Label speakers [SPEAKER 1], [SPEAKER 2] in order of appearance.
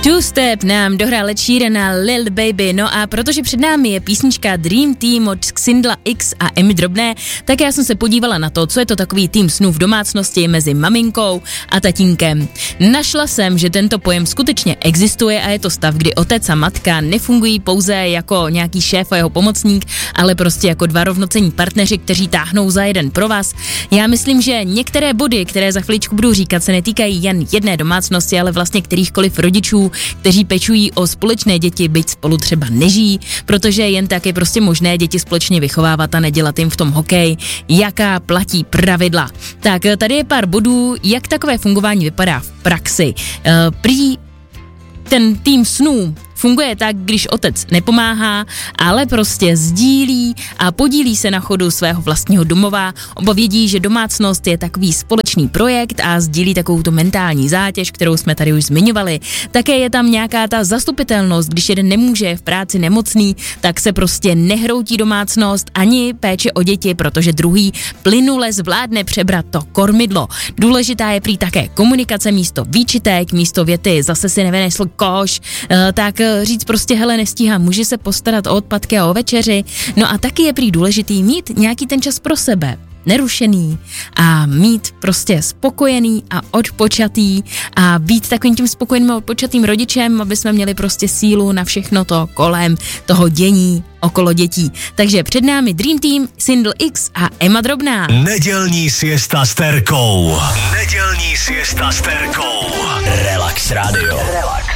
[SPEAKER 1] Two Step nám dohrál Ed Sheeran a Lil Baby, no a protože před námi je písnička Dream Team od Xindla X a Emmy Drobné, tak já jsem se podívala na to, co je to takový tým snů v domácnosti mezi maminkou a tatínkem. Našla jsem, že tento pojem skutečně existuje a je to stav, kdy otec a matka nefungují pouze jako nějaký šéf a jeho pomocník, ale prostě jako dva rovnocenní partneři, kteří táhnou za jeden provaz. Já myslím, že některé body, které za chviličku budu říkat, se netýkají jen jedné domácnosti, ale vlastně kterýchkoliv rodičů, kteří pečují o společné děti, byť spolu třeba nežijí, protože jen tak je prostě možné děti společně vychovávat a nedělat jim v tom hokej, jaká platí pravidla. Tak tady je pár bodů, jak takové fungování vypadá v praxi. Prý ten tým snů funguje tak, když otec nepomáhá, ale prostě sdílí a podílí se na chodu svého vlastního domova. Oba vědí, že domácnost je takový společný projekt a sdílí takovou tu mentální zátěž, kterou jsme tady už zmiňovali. Také je tam nějaká ta zastupitelnost, když jeden nemůže, je v práci nemocný, tak se prostě nehroutí domácnost ani péče o děti, protože druhý plynule zvládne přebrat to kormidlo. Důležitá je prý také komunikace místo výčitek, místo věty zase si nevynesl koš, tak říct prostě hele, nestíhám, může se postarat o odpadky a o večeři. No a taky je prý důležitý mít nějaký ten čas pro sebe, nerušený a mít prostě spokojený a odpočatý a být takovým tím spokojeným a odpočatým rodičem, aby jsme měli prostě sílu na všechno to kolem toho dění okolo dětí. Takže před námi Dream Team, Xindl X a Emma Drobná.
[SPEAKER 2] Nedělní siesta s Terkou. Nedělní siesta s Terkou. Relax Radio. Relax.